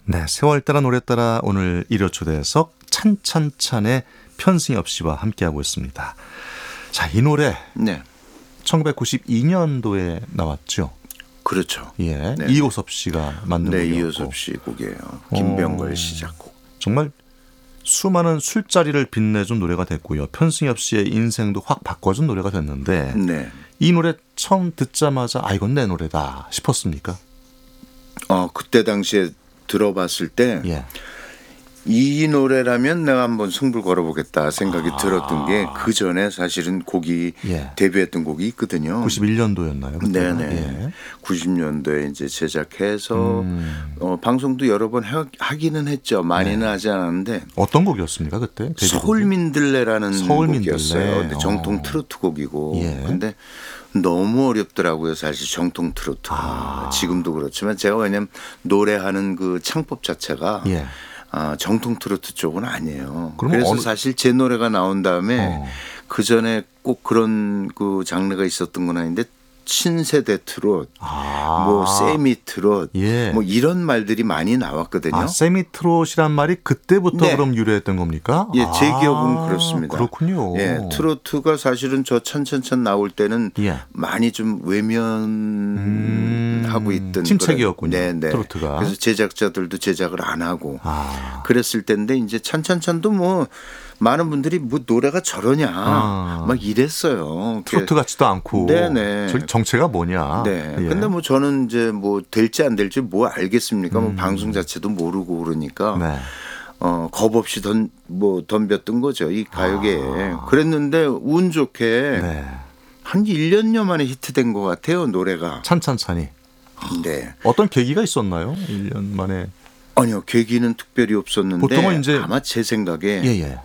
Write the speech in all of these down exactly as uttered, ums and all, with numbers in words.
네, 세월 따라 노래 따라 오늘 일요 초대석 찬찬찬의 편승엽 씨와 함께하고 있습니다. 자, 이 노래 네. 천구백구십이 년도에 나왔죠. 그렇죠. 예, 네. 이호섭 씨가 만든 네, 곡이었고. 이호섭 씨 곡이에요. 김병걸 어, 씨 작곡. 정말 수많은 술자리를 빛내준 노래가 됐고요. 편승엽 씨의 인생도 확 바꿔준 노래가 됐는데 네. 이 노래 처음 듣자마자 아 이건 내 노래다 싶었습니까? 어, 그때 당시에 들어봤을 때 이 예. 노래라면 내가 한번 승부를 걸어보겠다 생각이 아. 들었던 게 그 전에 사실은 곡이 예. 데뷔했던 곡이 있거든요. 구십일 년도였나요? 그때가? 네네. 예. 구십 년도에 이제 제작해서 음. 어, 방송도 여러 번 하, 하기는 했죠. 많이는 네. 하지 않았는데 어떤 곡이었습니까 그때? 데뷔곡이? 서울민들레라는 서울민들레. 곡이었어요. 근데 정통 어. 트로트 곡이고. 예. 근데 너무 어렵더라고요. 사실 정통 트로트가. 아. 지금도 그렇지만 제가 왜냐면 노래하는 그 창법 자체가 예. 아, 정통 트로트 쪽은 아니에요. 그러면 그래서 어느- 사실 제 노래가 나온 다음에 어. 그 전에 꼭 그런 그 장르가 있었던 건 아닌데 신세대 트롯, 아. 뭐 세미 트롯, 예. 뭐 이런 말들이 많이 나왔거든요. 아, 세미트롯이란 말이 그때부터 네. 그럼 유래했던 겁니까? 예, 제 아, 기억은 그렇습니다. 그렇군요. 예, 트로트가 사실은 저 찬찬찬 나올 때는 예. 많이 좀 외면하고 음, 있던 침체기였군요, 그런- 네, 네. 트로트가. 그래서 제작자들도 제작을 안 하고 아. 그랬을 텐데 이제 찬찬찬도 뭐 많은 분들이 뭐 노래가 저러냐 아. 막 이랬어요. 트로트 같지도 않고. 네네. 저기 정체가 뭐냐. 네. 예. 근데 뭐 저는 이제 뭐 될지 안 될지 뭐 알겠습니까? 뭐 음. 방송 자체도 모르고 그러니까. 네. 어, 겁 없이 던, 뭐, 덤볐던 거죠. 이 가요계에. 아. 그랬는데 운 좋게 네. 한 일 년여 만에 히트된 것 같아요. 노래가. 찬찬찬이. 네. 어떤 계기가 있었나요? 일 년 만에. 아니요. 계기는 특별히 없었는데 보통은 이제- 아마 제 생각에 예, 예.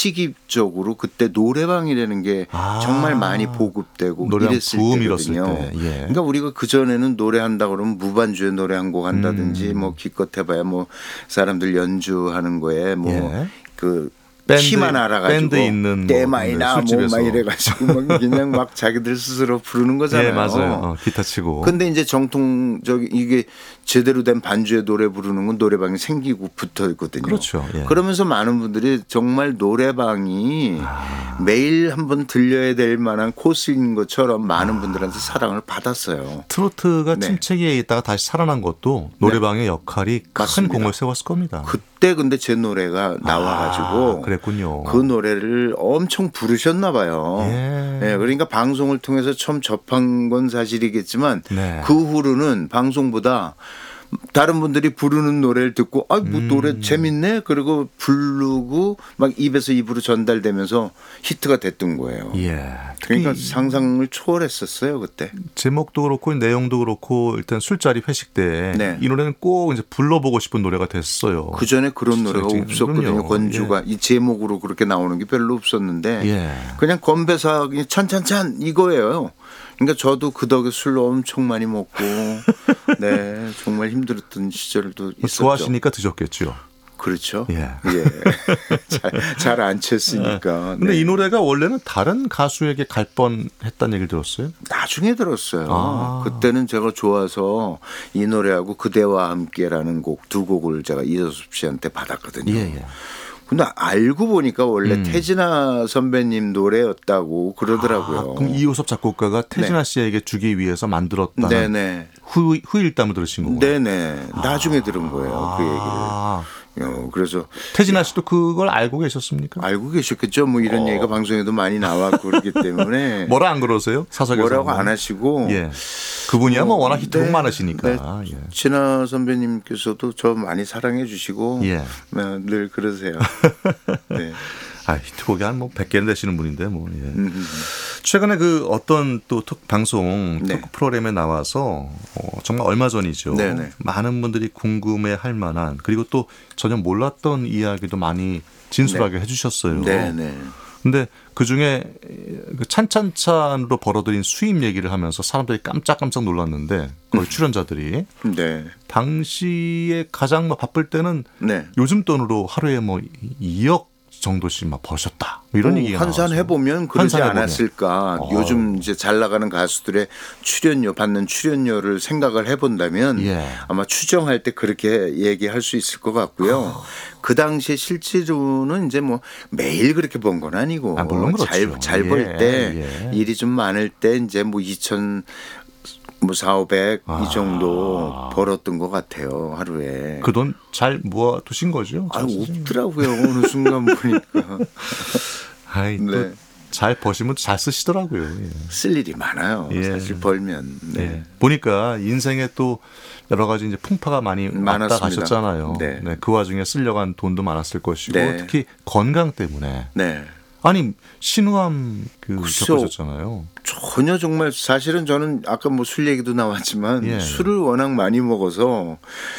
시기적으로 그때 노래방이라는 게 아. 정말 많이 보급되고 노래방 이랬을 붐 일었을 때거든요. 때. 예. 그러니까 우리가 그전에는 노래한다 그러면 무반주에 노래 한 곡 한다든지 음. 뭐 기껏 해봐야 뭐 사람들 연주하는 거에 뭐 예. 그 밴드- 키만 알아가지고 밴드 있는 때마이나 뭐 뭐 술집에서. 막 이래가지고 막 그냥 막 자기들 스스로 부르는 거잖아요. 예, 맞아요. 어, 기타 치고. 근데 이제 정통적 이게 제대로 된 반주의 노래 부르는 건 노래방이 생기고 붙어 있거든요. 그렇죠. 예. 그러면서 많은 분들이 정말 노래방이 아. 매일 한번 들려야 될 만한 코스인 것처럼 많은 분들한테 사랑을 받았어요. 트로트가 네. 침체기에 있다가 다시 살아난 것도 노래방의 역할이 큰 맞습니다. 공을 세웠을 겁니다. 그때 근데 제 노래가 나와가지고 아, 그랬군요. 그 노래를 엄청 부르셨나 봐요. 예. 네, 그러니까 방송을 통해서 처음 접한 건 사실이겠지만 네. 그 후로는 방송보다 다른 분들이 부르는 노래를 듣고 아, 뭐 음. 노래 재밌네. 그리고 부르고 막 입에서 입으로 전달되면서 히트가 됐던 거예요. 예. 그러니까 특히 상상을 초월했었어요 그때. 제목도 그렇고 내용도 그렇고 일단 술자리 회식 때 이 네. 노래는 꼭 이제 불러보고 싶은 노래가 됐어요. 그 전에 그런 노래가 그럼요. 없었거든요. 권주가 이 제목으로 그렇게 나오는 게 별로 없었는데 예. 그냥 건배사 그냥 찬찬찬 이거예요. 그러니까 저도 그 덕에 술 엄청 많이 먹고 네 정말 힘들었던 시절도 있었죠. 좋아하시니까 드셨겠죠. 그렇죠. 예. 예. 잘 안 쳤으니까. 근데 네. 이 노래가 원래는 다른 가수에게 갈 뻔했다는 얘기를 들었어요. 나중에 들었어요. 아. 그때는 제가 좋아서 이 노래하고 그대와 함께라는 곡 두 곡을 제가 이호섭 씨한테 받았거든요. 예, 예. 근데 알고 보니까 원래 음. 태진아 선배님 노래였다고 그러더라고요. 아, 그럼 이호섭 작곡가가 태진아 네. 씨에게 주기 위해서 만들었다는 네네. 후, 후일담을 들으신 거군요. 네네. 나중에 들은 거예요. 그 얘기를. 아, 어, 그래서 태진아 씨도 그걸 알고 계셨습니까? 알고 계셨겠죠. 뭐 이런 어. 얘기가 방송에도 많이 나왔고 그렇기 때문에. 뭐라 안 그러세요? 사석에서 뭐라고 안 하시고. 예. 그분이야 뭐 워낙 히트곡 네, 많으시니까. 네. 예. 진아 선배님께서도 저 많이 사랑해 주시고. 예. 네, 늘 그러세요. 네. 아, 히트곡이 한 뭐 백 개는 되시는 분인데 뭐. 예. 음, 최근에 그 어떤 또 톡, 방송 네. 토크 프로그램에 나와서 어, 정말 얼마 전이죠. 네네. 많은 분들이 궁금해할 만한 그리고 또 전혀 몰랐던 이야기도 많이 진솔하게 해주셨어요. 네네. 근데 그 중에 그 찬찬찬으로 벌어들인 수입 얘기를 하면서 사람들이 깜짝깜짝 놀랐는데 거기 출연자들이 네. 당시에 가장 뭐 바쁠 때는 네. 요즘 돈으로 하루에 뭐 이억 정도씩 막 버셨다. 뭐 이런 어, 얘기가 환산해 나와서. 보면 그러지 환산해보면. 않았을까. 어. 요즘 이제 잘 나가는 가수들의 출연료 받는 출연료를 생각을 해본다면 예. 아마 추정할 때 그렇게 얘기할 수 있을 것 같고요. 어. 그 당시에 실제로는 이제 뭐 매일 그렇게 번 건 아니고 아, 물론 그렇죠. 잘 잘 벌 때 예, 예. 일이 좀 많을 때 이제 뭐 이천 뭐 사오백 아. 이 정도 벌었던 것 같아요 하루에. 그 돈 잘 모아 두신 거죠? 아 없더라고요 어느 순간 보니까. 아이, 네. 또 잘 버시면 잘 쓰시더라고요. 예. 쓸 일이 많아요. 예. 사실 벌면. 네. 예. 보니까 인생에 또 여러 가지 이제 풍파가 많이 왔다 많았습니다. 가셨잖아요. 네. 네, 그 와중에 쓰려고 한 돈도 많았을 것이고 네. 특히 건강 때문에 네. 아니 신우암 그 글쎄요. 겪으셨잖아요. 전혀 정말 사실은 저는 아까 뭐 술 얘기도 나왔지만 예. 술을 워낙 많이 먹어서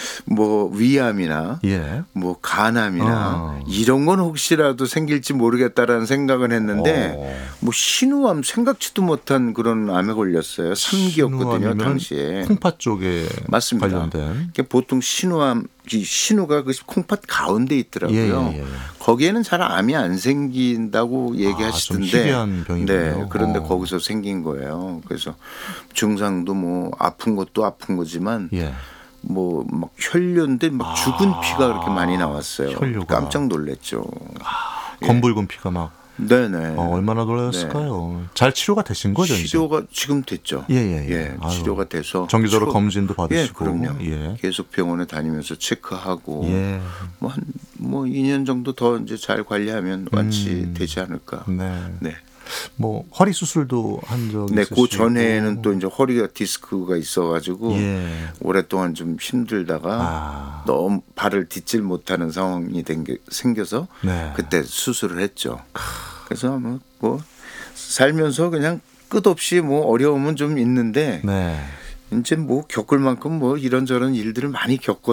뭐 위암이나 예. 뭐 간암이나 어. 이런 건 혹시라도 생길지 모르겠다라는 생각은 했는데 어. 뭐 신우암 생각지도 못한 그런 암에 걸렸어요. 삼 기였거든요 신우암이면 당시에. 콩팥 쪽에 맞습니다. 관련된. 그게 보통 신우암 이 신우가 그 콩팥 가운데 있더라고요. 예, 예, 예. 거기에는 잘 암이 안 생긴다고 좀 얘기하시던데. 희귀한 병이군요. 네, 그런데 어. 거기서 생긴 거예요. 그래서 증상도 뭐 아픈 것도 아픈 거지만 예. 뭐 막 혈뇨인데 막 죽은 아, 피가 그렇게 많이 나왔어요. 혈뇨가. 깜짝 놀랐죠. 예. 검붉은 피가 막 네네. 어, 얼마나 놀랐을까요? 잘 치료가 되신 거죠, 이제? 치료가 지금 됐죠. 예, 예, 예. 아유. 치료가 돼서 정기적으로 치료- 검진도 예, 받으시고. 그럼요. 예. 계속 병원에 다니면서 체크하고 예. 뭐 한 뭐 이 년 정도 더 이제 잘 관리하면 완치되지 않을까. 음. 네. 네. 뭐 허리 수술도 한 적이 네, 있으시고. 그 전에는 또 이제 허리가 디스크가 있어가지고 예. 오랫동안 좀 힘들다가 아. 너무 발을 딛질 못하는 상황이 된 게 생겨서 네. 그때 수술을 했죠. 그래서 뭐, 뭐 살면서 그냥 끝없이 뭐 어려움은 좀 있는데 네. 이제 뭐 겪을 만큼 뭐 이런저런 일들을 많이 겪었.